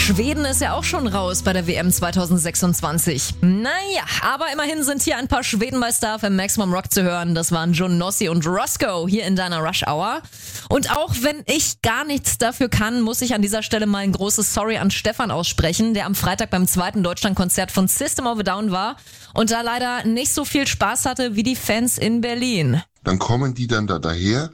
Schweden ist ja auch schon raus bei der WM 2026. Naja, aber immerhin sind hier ein paar Schweden bei Star FM Maximum Rock zu hören. Das waren Jon Nossi und Roscoe hier in deiner Rush Hour. Und auch wenn ich gar nichts dafür kann, muss ich an dieser Stelle mal ein großes Sorry an Stefan aussprechen, der am Freitag beim 2. Deutschlandkonzert von System of a Down war und da leider nicht so viel Spaß hatte wie die Fans in Berlin. Dann kommen die dann da daher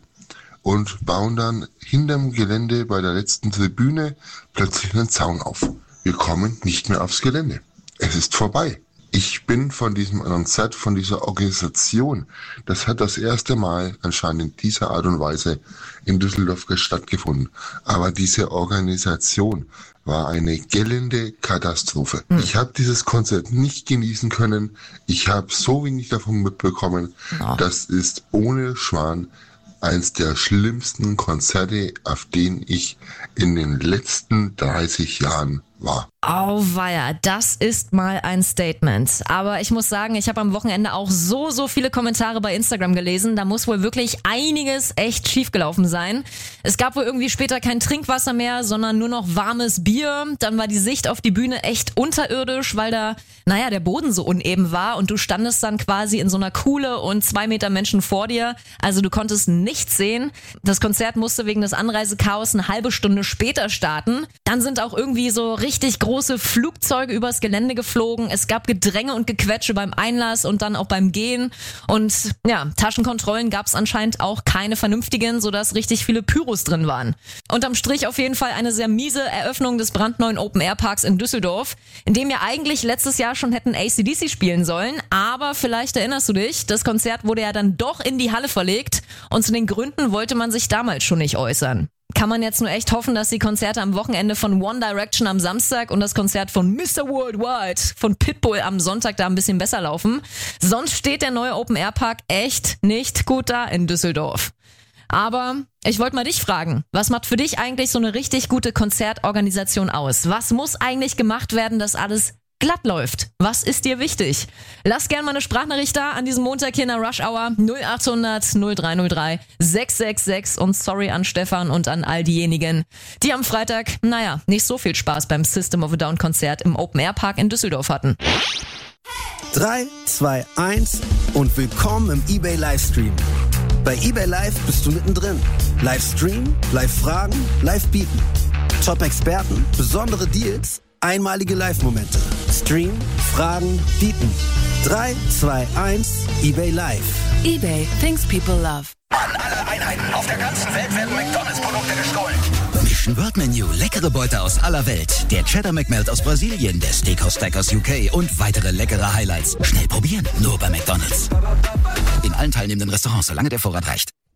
und bauen dann hinterm Gelände bei der letzten Tribüne plötzlich einen Zaun auf. Wir kommen nicht mehr aufs Gelände. Es ist vorbei. Ich bin von diesem Konzert, von dieser Organisation, das hat das erste Mal anscheinend in dieser Art und Weise in Düsseldorf stattgefunden. Aber diese Organisation war eine gellende Katastrophe. Ich habe dieses Konzert nicht genießen können. Ich habe so wenig davon mitbekommen. Das ist ohne Schwan eins der schlimmsten Konzerte, auf denen ich in den letzten 30 Jahren war. Auweia, das ist mal ein Statement. Aber ich muss sagen, ich habe am Wochenende auch so viele Kommentare bei Instagram gelesen. Da muss wohl wirklich einiges echt schiefgelaufen sein. Es gab wohl irgendwie später kein Trinkwasser mehr, sondern nur noch warmes Bier. Dann war die Sicht auf die Bühne echt unterirdisch, weil da, der Boden so uneben war und du standest dann quasi in so einer Kuhle und 2 Meter Menschen vor dir. Also du konntest nichts sehen. Das Konzert musste wegen des Anreisechaos eine halbe Stunde später starten. Dann sind auch irgendwie so richtig große Flugzeuge übers Gelände geflogen. Es gab Gedränge und Gequetsche beim Einlass und dann auch beim Gehen. Und Taschenkontrollen gab es anscheinend auch keine vernünftigen, sodass richtig viele Pyros drin waren. Unterm Strich auf jeden Fall eine sehr miese Eröffnung des brandneuen Open-Air-Parks in Düsseldorf, in dem ja eigentlich letztes Jahr schon hätten AC/DC spielen sollen. Aber vielleicht erinnerst du dich, das Konzert wurde ja dann doch in die Halle verlegt und zu den Gründen wollte man sich damals schon nicht äußern. Kann man jetzt nur echt hoffen, dass die Konzerte am Wochenende von One Direction am Samstag und das Konzert von Mr. Worldwide von Pitbull am Sonntag da ein bisschen besser laufen. Sonst steht der neue Open-Air-Park echt nicht gut da in Düsseldorf. Aber ich wollte mal dich fragen, was macht für dich eigentlich so eine richtig gute Konzertorganisation aus? Was muss eigentlich gemacht werden, dass alles glatt läuft? Was ist dir wichtig? Lass gerne mal eine Sprachnachricht da an diesem Montag hier in der Rush Hour 0800 0303 666 und sorry an Stefan und an all diejenigen, die am Freitag, nicht so viel Spaß beim System of a Down Konzert im Open Air Park in Düsseldorf hatten. 3, 2, 1 und willkommen im eBay Livestream. Bei eBay Live bist du mittendrin. Livestream, Live-Fragen, Live-Bieten. Top-Experten, besondere Deals, einmalige Live-Momente. Stream, Fragen, Bieten. 3, 2, 1, eBay Live. eBay, things people love. An alle Einheiten auf der ganzen Welt werden McDonalds-Produkte gestohlen. Mission World Menu, leckere Beute aus aller Welt. Der Cheddar McMelt aus Brasilien, der Steakhouse Stack aus UK und weitere leckere Highlights. Schnell probieren, nur bei McDonalds. In allen teilnehmenden Restaurants, solange der Vorrat reicht.